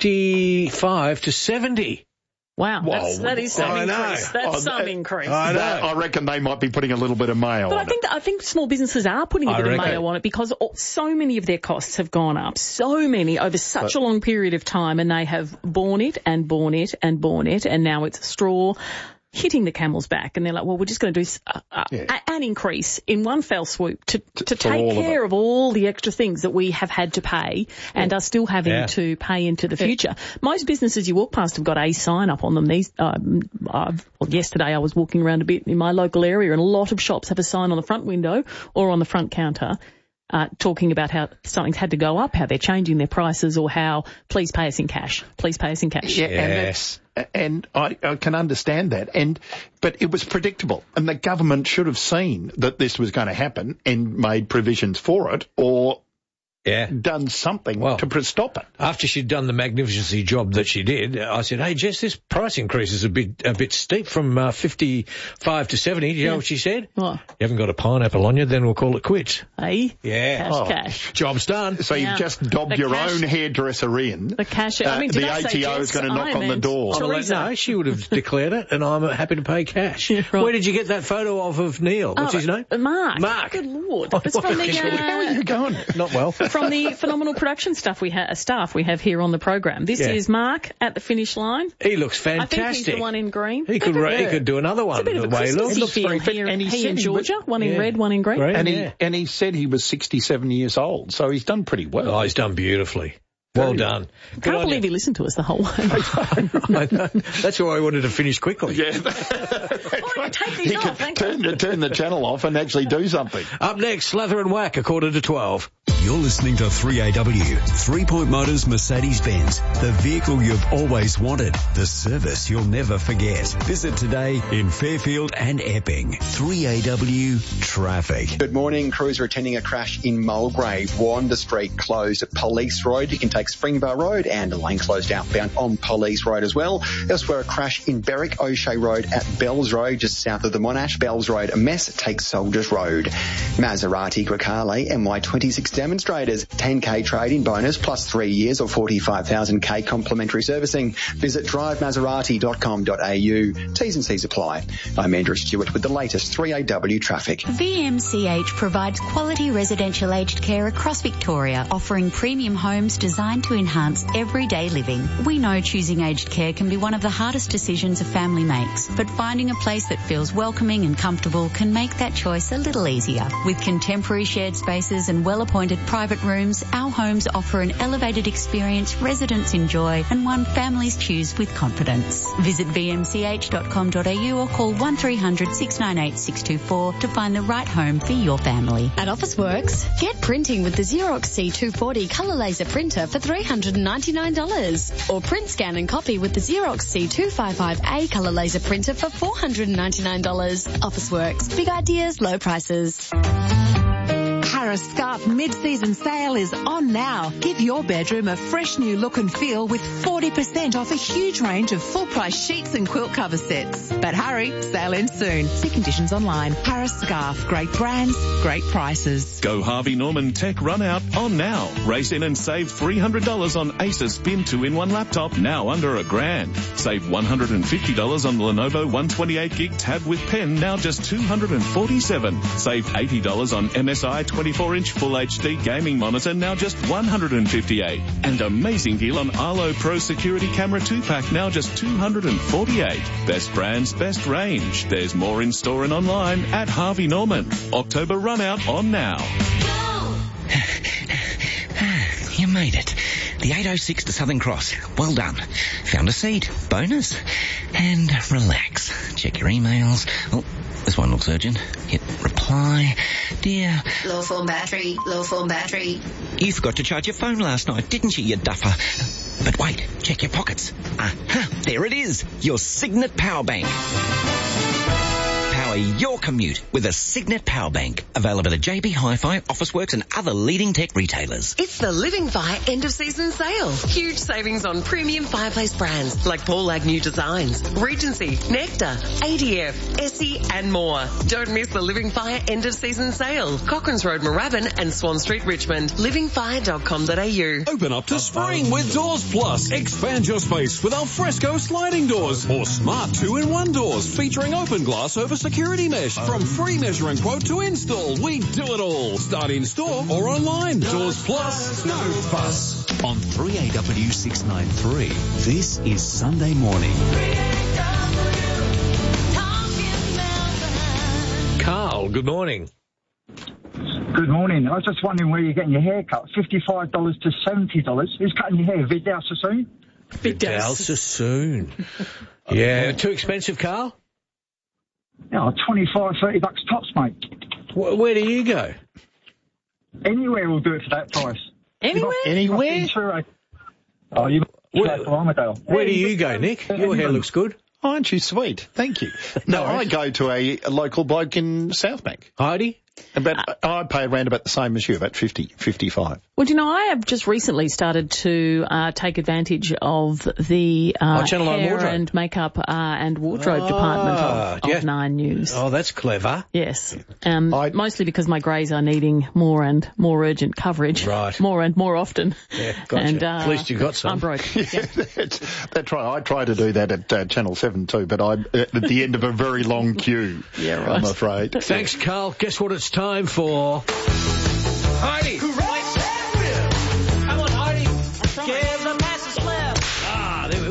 fifty-five to seventy. Wow, that's, that is some I know. increase. That's Oh, some that- increase. I know. That- I reckon they might be putting a little bit of mayo But on I think that, I think small businesses are putting a I bit of reckon. mayo on it because all, so many of their costs have gone up, so many over such But- a long period of time, and they have borne it and borne it and borne it, and now it's a straw hitting the camel's back, and they're like, well, we're just going to do uh, uh, Yeah. a, an increase in one fell swoop to, to for take all of care it. of all the extra things that we have had to pay and are still having Yeah. to pay into the future. Most businesses you walk past have got a sign up on them. These, um, I've, well, yesterday I was walking around a bit in my local area, and a lot of shops have a sign on the front window or on the front counter Uh, talking about how something's had to go up, how they're changing their prices, or how please pay us in cash, please pay us in cash. Yeah, and that's, and I, I can understand that. And but it was predictable, and the government should have seen that this was going to happen and made provisions for it, or Yeah. done something Well, to pre- stop it. After she'd done the magnificency job that she did, I said, hey, Jess, this price increase is a bit a bit steep from uh, fifty-five to seventy. Do you know what she said? What? You haven't got a pineapple on you, then we'll call it quits. Hey? Yeah. Cash, Oh. cash. Job's done. So Yeah. you've just dobbed The your cash- own hairdresser in. The cash. I mean, Uh, did the I say A T O is Jess? going to knock I on the meant door. I'm like, Teresa. no, she would have declared it, and I'm happy to pay cash. Yeah, right. Where did you get that photo of of Neil? What's Oh, his name? uh, Mark. Mark. Good Lord. Oh, It's from the, actually, How are uh, you going? Not well. from the phenomenal production stuff we ha- staff we have here on the program. This Yeah. is Mark at the finish line. He looks fantastic. I think he's the one in green. He could Yeah. he could do another one. It's a bit of a the way he Christmassy looks. feel. very fit, He, and he he said and he was- Georgia, one in Yeah. red, one in green. Green. And he Yeah. and he said he was sixty-seven years old, so he's done pretty well. Oh, he's done beautifully. Well done. I can't believe he listened to us the whole way. I know. That's why I wanted to finish quickly. Yeah. Oh, take these He off, could thank turn, you. turn the channel off and actually do something. Up next, Slather and Whack, a quarter to twelve. You're listening to three A W, Three Point Motors Mercedes-Benz, the vehicle you've always wanted, the service you'll never forget. Visit today in Fairfield and Epping. three A W Traffic. Good morning. Crews are attending a crash in Mulgrave. Wanda Street closed at Police Road. You can take Springvale Road and a lane closed outbound on Police Road as well. Elsewhere, a crash in Berwick O'Shea Road at Bells Road, just south of the Monash. Bells Road, a mess. Take Soldiers Road. Maserati Grecale M Y twenty-six demonstrators. ten K trade-in bonus plus three years or forty-five thousand K complimentary servicing. Visit drive maserati dot com dot a u. T's and C's apply. I'm Andrew Stewart with the latest three A W traffic. V M C H provides quality residential aged care across Victoria, offering premium homes designed to enhance everyday living. We know choosing aged care can be one of the hardest decisions a family makes, but finding a place that feels welcoming and comfortable can make that choice a little easier. With contemporary shared spaces and well-appointed private rooms, our homes offer an elevated experience residents enjoy and one families choose with confidence. Visit v m c h dot com dot a u or call one three hundred six nine eight six two four to find the right home for your family. At Officeworks, get printing with the Xerox C two forty colour laser printer for three hundred ninety-nine dollars. Or print, scan and copy with the Xerox C two fifty-five A colour laser printer for four hundred ninety-nine dollars. Officeworks, big ideas, low prices. Harris Scarf mid-season sale is on now. Give your bedroom a fresh new look and feel with forty percent off a huge range of full-price sheets and quilt cover sets. But hurry, sale ends soon. See conditions online. Harris Scarf, great brands, great prices. Go Harvey Norman Tech Run Out on now. Race in and save three hundred dollars on Asus Spin two in one laptop, now under a grand. Save one hundred fifty dollars on the Lenovo one twenty-eight gig tab with pen, now just two hundred forty-seven dollars. Save eighty dollars on M S I twenty-four inch Full H D gaming monitor, now just one hundred fifty-eight dollars. And amazing deal on Arlo Pro Security Camera two pack, now just two hundred forty-eight dollars. Best brands, best range. There's more in store and online at Harvey Norman. October run out on now. You made it. The eight oh six to Southern Cross. Well done. Found a seat. Bonus. And relax. Check your emails. Oh, this one looks urgent. Hit reply. Dear. Low form battery. Low form battery. You forgot to charge your phone last night, didn't you, you duffer? But wait. Check your pockets. Aha. There it is. Your Signet Power Bank. Power your commute with a Signet Power Bank. Available at J B Hi-Fi, Officeworks and other leading tech retailers. It's the Living Fire end of season sale. Huge savings on premium fireplace brands like Paul Agnew Designs, Regency, Nectar, A D F, Essie and more. Don't miss the Living Fire end of season sale. Cochranes Road, Moorabbin and Swan Street, Richmond. living fire dot com dot a u. Open up to spring with Doors Plus. Expand your space with alfresco sliding doors or smart two-in-one doors featuring open glass over security mesh. From free measuring quote to install, we do it all. Start in store or online. Doors Plus, no fuss. On three A W six ninety-three, this is Sunday Morning. Carl, good morning. Good morning. I was just wondering where you're getting your hair cut. fifty-five dollars to seventy dollars. Who's cutting your hair? Vidal Sassoon? Vidal Sassoon. Yeah, too expensive, Carl? Yeah, twenty-five, thirty bucks tops, mate. Where, where do you go? Anywhere will do it for that price. Anywhere? Anywhere? Oh, you Where, Armadale. where do you go, Nick? Your hair looks good. Aren't you sweet? Thank you. No, I go to a, a local bloke in Southbank. Heidi? About, I pay around about the same as you, about fifty, fifty-five. Well, do you know, I have just recently started to uh, take advantage of the uh, oh, Channel hair Wardrobe. and makeup uh, and wardrobe ah, department of, yeah. of Nine News. Oh, that's clever. Yes, um, mostly because my greys are needing more and more urgent coverage. Right. More and more often. Yeah, gotcha. And, uh, At least you got some. I'm broke. Yeah. that's, that's right. I try to do that at uh, Channel seven too, but I'm at the end of a very long queue, yeah, right. I'm afraid. Thanks, Carl. Guess what it's time for? Heidi! Come on, Heidi. Give the passes left. Ah, there we go. We're a bit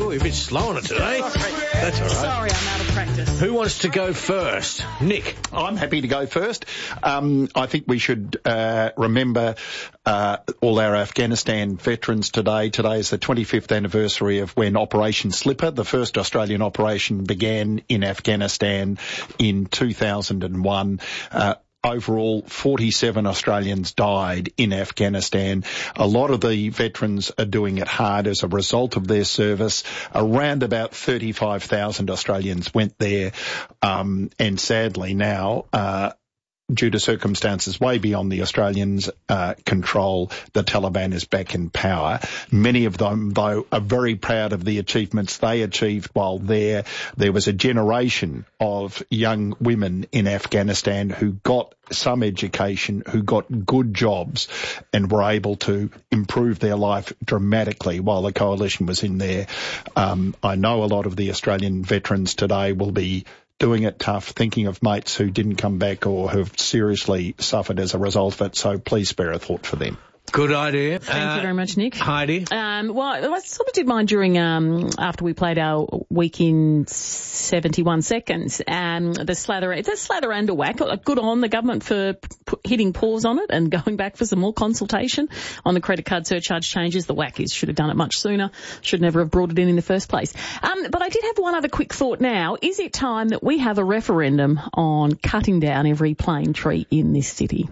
slow on it today. That's all right. Sorry, I'm out of practice. Who wants to go first? Nick. I'm happy to go first. Um, I think we should uh, remember uh, all our Afghanistan veterans today. Today is the twenty-fifth anniversary of when Operation Slipper, the first Australian operation, began in Afghanistan in two thousand one. Uh, Overall, forty-seven Australians died in Afghanistan. A lot of the veterans are doing it hard as a result of their service. Around about thirty-five thousand Australians went there, um, and sadly now, uh, due to circumstances way beyond the Australians' uh, control, the Taliban is back in power. Many of them, though, are very proud of the achievements they achieved while there. There was a generation of young women in Afghanistan who got some education, who got good jobs and were able to improve their life dramatically while the coalition was in there. Um, I know a lot of the Australian veterans today will be doing it tough, thinking of mates who didn't come back or have seriously suffered as a result of it, so please spare a thought for them. Good idea. Thank uh, you very much, Nick. Heidi? Um, well, I sort of did mine during, um, after we played our week in seventy-one seconds. Um, the slather, it's a slather and a whack. Good on the government for p- hitting pause on it and going back for some more consultation on the credit card surcharge changes. The whack is should have done it much sooner. Should never have brought it in in the first place. Um, but I did have one other quick thought now. Is it time that we have a referendum on cutting down every plane tree in this city?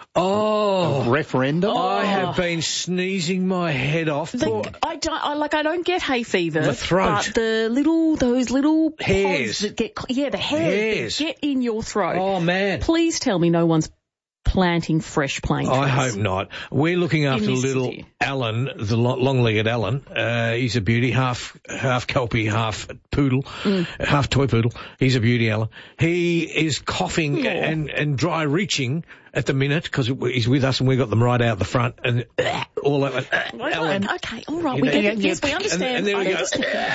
Oh, a referendum! Oh. I have been sneezing my head off. The, Poor... I don't I, like. I don't get hay fever. The throat, but the little those little hairs pods that get yeah the hairs, hairs that get in your throat. Oh man! Please tell me no one's planting fresh plane trees. I hope not. We're looking after little city. Alan, the long-legged Alan. Uh, he's a beauty, half half Kelpie, half poodle, mm. half toy poodle. He's a beauty, Alan. He is coughing oh. and, and dry reaching at the minute because he's with us and we got them right out the front and uh, all that. Uh, Alan, okay, all right, we get it. Yes, we understand. And, and there we go.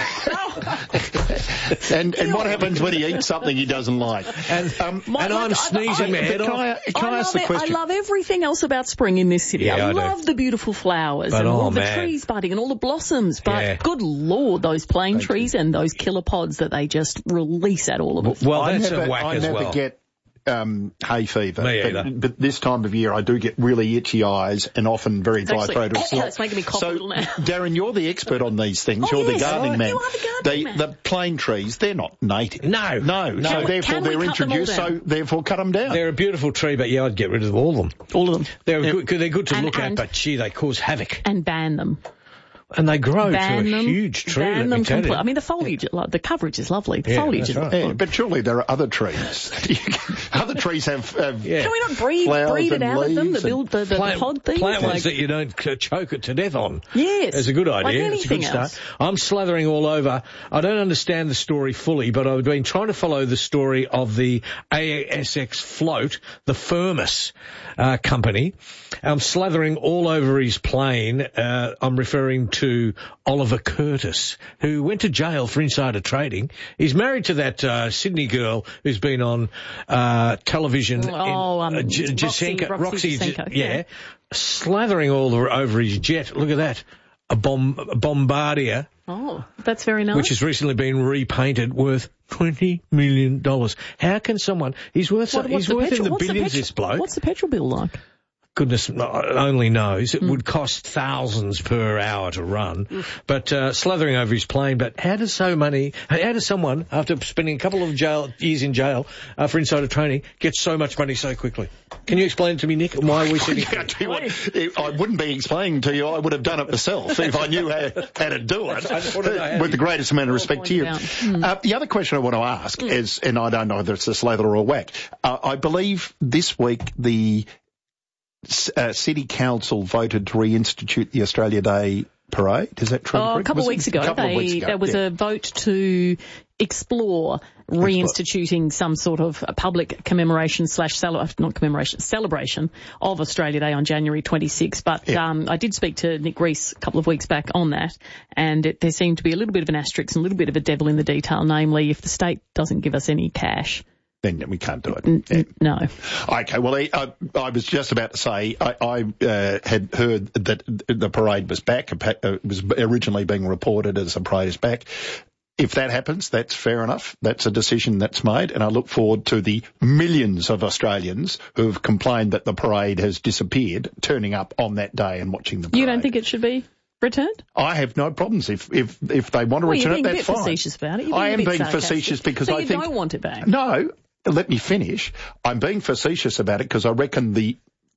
and and what happens when he eats something he doesn't like? And, um, my, and I'm I, sneezing I, my head can off. I, can I, I ask the question? I love everything else about spring in this city. Yeah, I, I love do. the beautiful flowers but and oh, all the man. trees budding and all the blossoms. But yeah. good Lord, those plane Thank trees you. and those killer pods that they just release at all of us. Well, I that's never, a whack I as never well. get um, hay fever. Me either. But, but this time of year I do get really itchy eyes and often very It's dry actually, throat. oh, it's making me cough so, a little now. Darren, you're the expert on these things. Oh, you're yes, the gardening right. man. You are the gardening the, man. the plane trees, they're not native. No. No. No. So Can we- therefore can we they're cut them all introduced, down? so therefore cut them down. They're a beautiful tree, but yeah, I'd get rid of all of them. All of them. They're, Yeah. good, they're good to And- look at, and- but gee, they cause havoc. And ban them. And they grow Ban to a them. huge tree, Ban let me them tell completely. you. I mean, the foliage, like, the coverage is lovely. The Yeah, foliage that's is right. lovely. Yeah, but surely there are other trees. other trees have, have Yeah. Can we not breed, flowers breed it and out of them, the, leaves build, the, the, plant, the pod things? plant like, ones that you don't uh, choke it to death on. Yes. It's a good Like idea. It's a good anything start. else. I'm slathering all over. I don't understand the story fully, but I've been trying to follow the story of the A S X float, the Firmus uh, company. I'm slathering all over his plane. Uh, I'm referring to Oliver Curtis, who went to jail for insider trading. He's married to that uh, Sydney girl who's been on uh, television. Oh, in, um, uh, J- Roxy, Jasenka, Roxy Roxy, Jasenko, yeah, yeah. slathering all the, over his jet. Look at that. A bomb, a Bombardier, Oh, that's very nice. which has recently been repainted, worth twenty million dollars. How can someone, he's worth, What- what's he's worth petrol, in the what's billions, petrol, this bloke. What's the petrol bill like? Goodness only knows. It Mm. would cost thousands per hour to run. Mm. But uh, slathering over his plane. But how does so many, how does someone, after spending a couple of jail, years in jail uh, for insider training, get so much money so quickly? Can you explain to me, Nick, why we should... I tell you what, if I wouldn't be explaining to you. I would have done it myself if I knew how, how to do it. I just wanna know how With the greatest amount of respect to you. Mm. Uh, the other question I want to ask mm. is, and I don't know whether it's a slather or a whack, uh, I believe this week the Uh, City Council voted to reinstitute the Australia Day parade. Is that true? Oh, a couple of weeks ago, couple they, of weeks ago. there was yeah. a vote to explore reinstituting some sort of a public commemoration slash cele- not commemoration celebration of Australia Day on January twenty-sixth. But yeah. um, I did speak to Nick Rees a couple of weeks back on that, and it, there seemed to be a little bit of an asterisk and a little bit of a devil in the detail. Namely, if the state doesn't give us any cash, then we can't do it. N- yeah. No. Okay, well, I, I, I was just about to say, I, I uh, had heard that the parade was back. It was originally being reported as the parade is back. if that happens, that's fair enough. That's a decision that's made, and I look forward to the millions of Australians who have complained that the parade has disappeared, turning up on that day and watching the parade. You don't think it should be returned? I have no problems if if if they want to well, return it. That's fine. You're being a bit facetious about it. You're being I am a bit being sarcastic. facetious because so I you think don't want it back. No, let me finish. I'm being facetious about it because I reckon the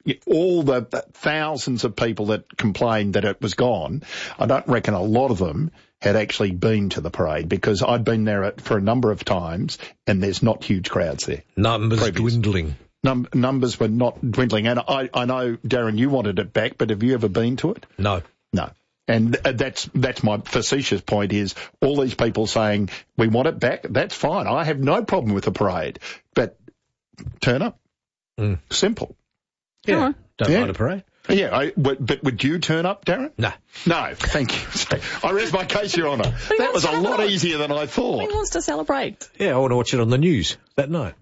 all the thousands of people that complained that it was gone, I don't reckon a lot of them had actually been to the parade, because I'd been there for a number of times and there's not huge crowds there. Numbers Previous. dwindling. Num- numbers were not dwindling. And I, I know, Darren, you wanted it back, but have you ever been to it? No. No. And that's that's my facetious point is all these people saying we want it back, that's fine. I have no problem with the parade, but turn up. Mm. Simple. Yeah, right. don't Yeah. mind a parade. Yeah, I, but, but would you turn up, Darren? No. No, thank you. So, I rest my case, Your Honour. He That wants was a to lot celebrate. easier than I thought. He wants to celebrate. Yeah, I want to watch it on the news that night.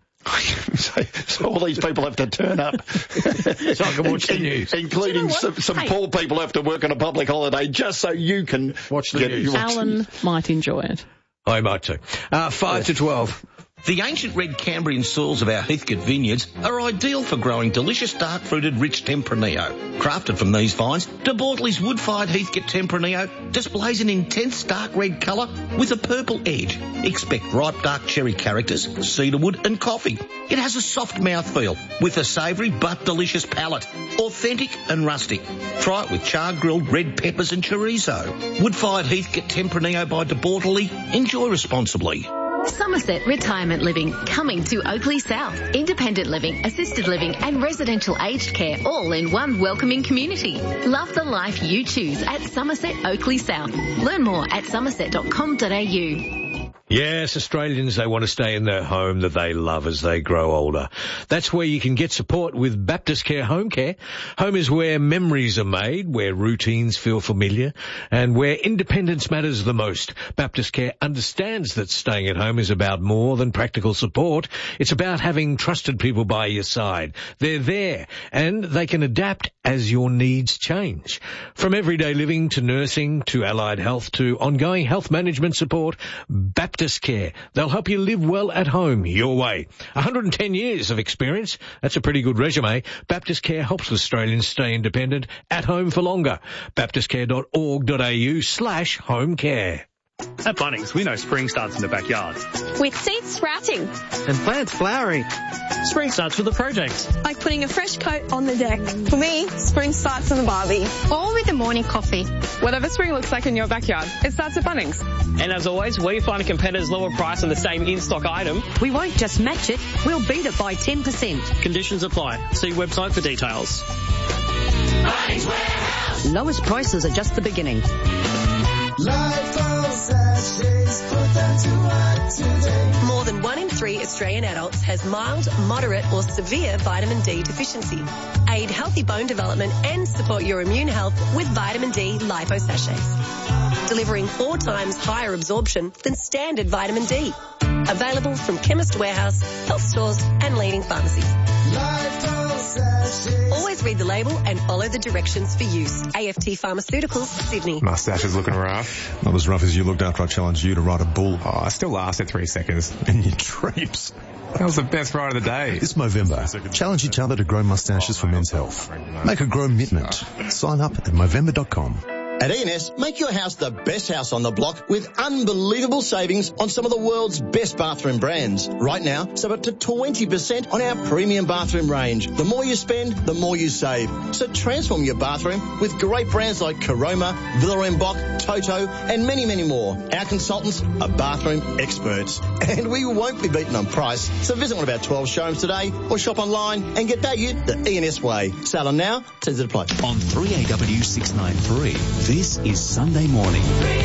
so, so all these people have to turn up. So I can watch the In- news. Including You know some, some Hey. poor people have to work on a public holiday just so you can Watch the get, news. you watch- Alan might enjoy it. I might too. Uh, five to twelve. The ancient red Cambrian soils of our Heathcote vineyards are ideal for growing delicious dark-fruited rich Tempranillo. Crafted from these vines, De Bortoli's wood-fired Heathcote Tempranillo displays an intense dark red colour with a purple edge. Expect ripe dark cherry characters, cedarwood and coffee. It has a soft mouthfeel with a savoury but delicious palate. Authentic and rustic. Try it with char-grilled red peppers and chorizo. Wood-fired Heathcote Tempranillo by De Bortoli. Enjoy responsibly. Somerset Retirement Living, coming to Oakley South. Independent living, assisted living and residential aged care all in one welcoming community. Love the life you choose at Somerset Oakley South. Learn more at somerset dot com dot a u. Yes, Australians, they want to stay in their home that they love as they grow older. That's where you can get support with Baptist Care Home Care. Home is where memories are made, where routines feel familiar, and where independence matters the most. Baptist Care understands that staying at home is about more than practical support. It's about having trusted people by your side. They're there, and they can adapt as your needs change. From everyday living to nursing to allied health to ongoing health management support, Baptist Care. They'll help you live well at home your way. one hundred ten years of experience. That's a pretty good resume. Baptist Care helps Australians stay independent at home for longer. baptist care dot org dot a u slash home care. At Bunnings, we know spring starts in the backyard. With seeds sprouting. And plants flowering. Spring starts with a project. Like putting a fresh coat on the deck. For me, spring starts in the barbie. Or with a morning coffee. Whatever spring looks like in your backyard, it starts at Bunnings. And as always, where you find a competitor's lower price on the same in-stock item, we won't just match it, we'll beat it by ten percent. Conditions apply. See website for details. Bunnings Warehouse. Lowest prices are just the beginning. More than one in three Australian adults has mild, moderate or severe vitamin D deficiency. Aid healthy bone development and support your immune health with vitamin D lipo sachets. Delivering four times higher absorption than standard vitamin D. Available from Chemist Warehouse, health stores and leading pharmacies. Always read the label and follow the directions for use. A F T Pharmaceuticals, Sydney. Mustache is looking rough. Not as rough as you looked after I challenged you to ride a bull. Oh, I still lasted three seconds. And you treeps. That was the best ride of the day. This Movember, challenge each other to grow mustaches for men's health. Make a grow mitment. Sign up at movember dot com. At E N S, make your house the best house on the block with unbelievable savings on some of the world's best bathroom brands. Right now, save up to twenty percent on our premium bathroom range. The more you spend, the more you save. So transform your bathroom with great brands like Caroma, Villa en Bock, Toto, and many, many more. Our consultants are bathroom experts, and we won't be beaten on price. So visit one of our twelve showrooms today or shop online and get value the E N S way. Sale on now, terms and apply. On three A W six ninety-three. This is Sunday Morning.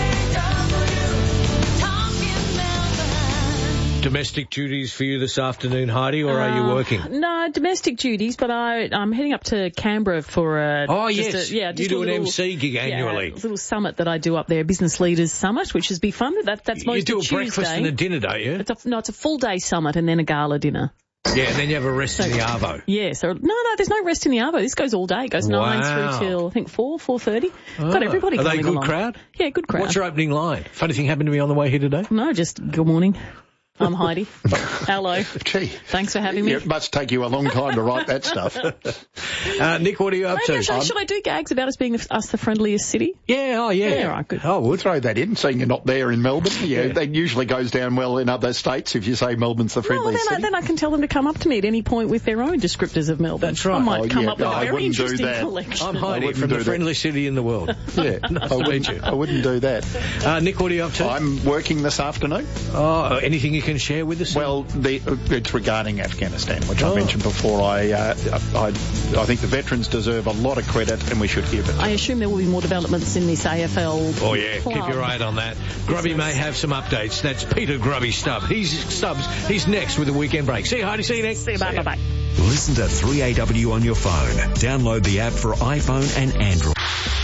Domestic duties for you this afternoon, Heidi, or are you Uh, working? No, domestic duties, but I, I'm heading up to Canberra for a... Oh, just yes. A, yeah, You just do a an little, M C gig annually. Yeah, a little summit that I do up there, Business Leaders Summit, which has been fun. That, that's most You do a Tuesday. breakfast and a dinner, don't you? It's a, no, it's a full day summit and then a gala dinner. Yeah, and then you have a rest in the Arvo. Yeah, so, no, no, there's no rest in the Arvo. This goes all day. It goes Wow. nine through till, I think, four, four thirty. Got Oh. everybody Are they coming a good along. crowd? Yeah, good crowd. What's your opening line? Funny thing happened to me on the way here today? No, just good morning. I'm Heidi. Hello. Gee. Thanks for having me. It must take you a long time to write that stuff. uh, Nick, what are you up Maybe to? Should, should I do gags about us being the, us the friendliest city? Yeah, oh yeah. Yeah, right, good. Oh, we'll throw that in, seeing you're not there in Melbourne. Yeah, Yeah. that usually goes down well in other states if you say Melbourne's the Well, friendliest then I, city. then I can tell them to come up to me at any point with their own descriptors of Melbourne. That's right. I might Oh, come yeah, up with no, a I very wouldn't do interesting that. collection. I'm I Heidi wouldn't from do the that. friendliest city in the world. Yeah, Nice I to meet wouldn't, you. I wouldn't do that. Uh, Nick, what are you up to? I'm working this afternoon. Oh, anything you can share with us? Well, the, it's regarding Afghanistan, which Oh. I mentioned before. I, uh, I, I think the veterans deserve a lot of credit, and we should give it. I assume there will be more developments in this A F L. Oh yeah, club. keep your eye on that. Grubby may have some updates. That's Peter Grubby Stubbs. He's Stubbs. He's next with the weekend break. See you, Heidi. See you next. See you, bye, bye, bye. Listen to three A W on your phone. Download the app for iPhone and Android.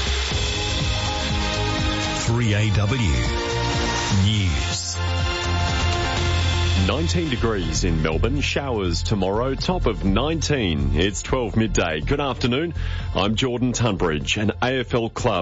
three A W News. nineteen degrees in Melbourne, showers tomorrow, top of nineteen. It's twelve midday. Good afternoon. I'm Jordan Tunbridge. An A F L club